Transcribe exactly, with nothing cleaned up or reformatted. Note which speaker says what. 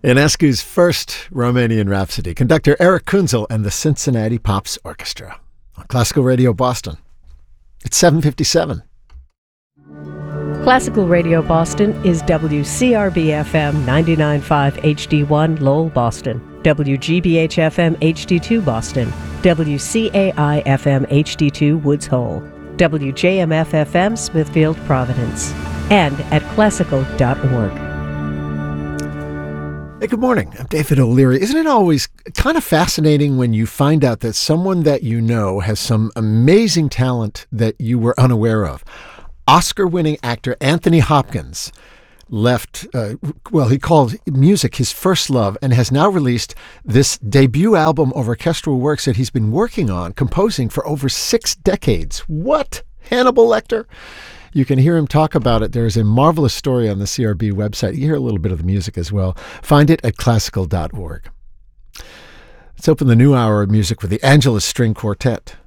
Speaker 1: Ionescu's first Romanian Rhapsody, conductor Eric Kunzel and the Cincinnati Pops Orchestra on Classical Radio Boston. It's seven fifty-seven.
Speaker 2: Classical Radio Boston is W C R B F M ninety-nine point five H D one Lowell, Boston, W G B H F M H D two Boston, W C A I F M H D two Woods Hole, W J M F F M Smithfield, Providence, and at classical dot org.
Speaker 1: Hey, good morning. I'm David O'Leary. Isn't it always kind of fascinating when you find out that someone that you know has some amazing talent that you were unaware of? Oscar-winning actor Anthony Hopkins left, uh, well, he called music his first love and has now released this debut album of orchestral works that he's been working on, composing for over six decades. What? Hannibal Lecter? You can hear him talk about it. There's a marvelous story on the C R B website. You hear a little bit of the music as well. Find it at classical dot org. Let's open the new hour of music with the Angelus String Quartet.